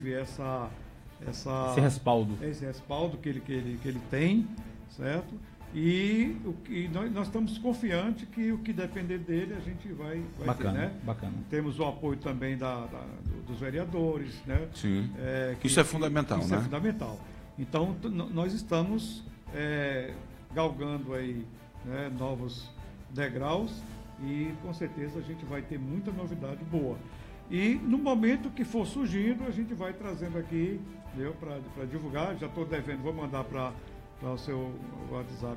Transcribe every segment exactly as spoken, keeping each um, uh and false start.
essa, essa, esse respaldo. Esse respaldo que ele, que ele, que ele tem, certo? E o que nós, nós estamos confiantes que o que depender dele a gente vai, vai bacana, ter, né? Bacana. Temos o apoio também da, da, dos vereadores, né? Sim. É, que, isso é fundamental, isso né? Isso é fundamental. Então, nós estamos é, galgando aí, né, novos degraus e com certeza a gente vai ter muita novidade boa. E no momento que for surgindo, a gente vai trazendo aqui para divulgar. Já estou devendo, vou mandar para o seu WhatsApp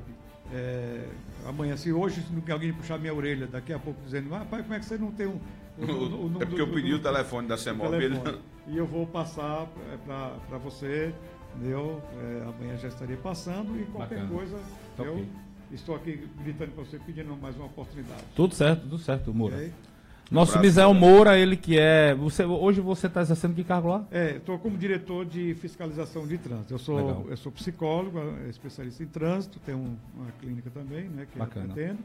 é, amanhã. Se hoje se alguém puxar minha orelha daqui a pouco dizendo, ah, pai, como é que você não tem um. O, o, o, é porque do, eu pedi do, o telefone da CEMOB. E eu vou passar para você, entendeu? É, amanhã já estarei passando e qualquer Bacana. coisa, eu okay. estou aqui gritando para você, pedindo mais uma oportunidade. Tudo certo, tudo certo, Moura. Okay. Nosso um Misael Moura, ele que é... Você, hoje você está exercendo que cargo lá? É, estou como diretor de fiscalização de trânsito. Eu sou, eu sou psicólogo, especialista em trânsito, tenho um, uma clínica também, né, que Bacana. eu atendo.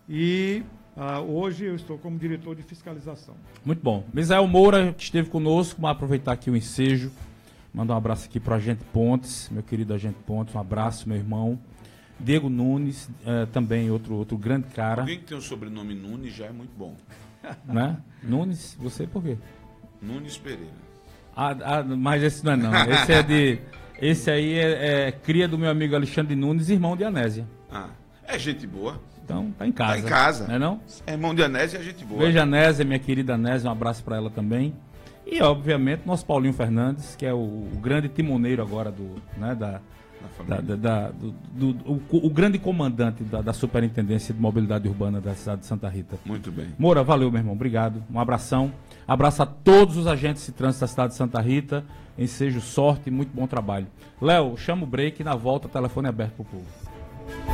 E ah, hoje eu estou como diretor de fiscalização. Muito bom. Misael Moura esteve conosco, vamos aproveitar aqui o ensejo. Mandar um abraço aqui para o Agente Pontes, meu querido Agente Pontes, um abraço, meu irmão. Diego Nunes, eh, também outro, outro grande cara. Alguém que tem o sobrenome Nunes já é muito bom. Né? Nunes, você por quê? Nunes Pereira. Ah, ah, mas esse não é não. Esse é de. Esse aí é, é cria do meu amigo Alexandre Nunes, irmão de Anésia. Ah, é gente boa. Então tá em casa. Tá em casa. Não é não? É irmão de Anésia, é gente boa. Beijo Anésia, minha querida Anésia, um abraço para ela também. E obviamente nosso Paulinho Fernandes, que é o, o grande timoneiro agora do, né, da, da, da, da do, do, do o, o grande comandante da, da Superintendência de Mobilidade Urbana da cidade de Santa Rita. Muito bem. Moura, valeu, meu irmão, obrigado. Um abração. Abraço a todos os agentes de trânsito da cidade de Santa Rita. Ensejo sorte e muito bom trabalho. Léo, chama o break e na volta o telefone é aberto para o povo.